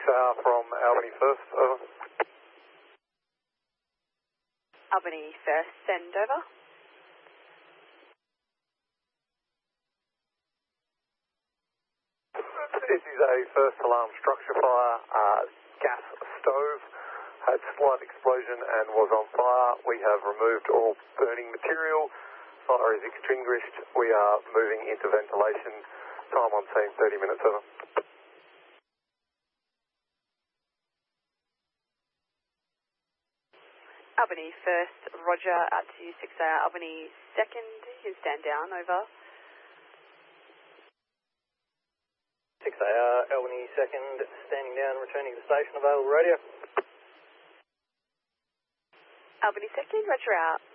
6AR from Albany First, over. Albany First, send over. This is a first alarm structure fire, gas stove, had slight explosion and was on fire. We have removed all burning material. Fire is extinguished. We are moving into ventilation. Time on scene 30 minutes, over. Albany First, roger, out to 6AR. Albany Second, you stand down, over. 6AR, Albany Second, standing down, returning to station, available radio. Albany Second, roger out.